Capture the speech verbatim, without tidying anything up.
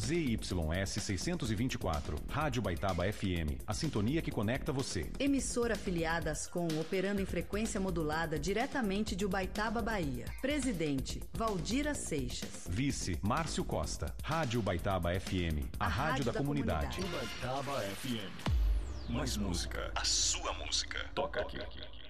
Z Y S seiscentos e vinte e quatro, Rádio Baitaba F M, a sintonia que conecta você. Emissora afiliada Ascom, operando em frequência modulada diretamente de Ubaitaba, Bahia. Presidente, Valdira Seixas. Vice, Márcio Costa. Rádio Baitaba F M, a, a rádio, rádio da, da comunidade. comunidade. Baitaba F M. Mais música, a sua música. Toca aqui.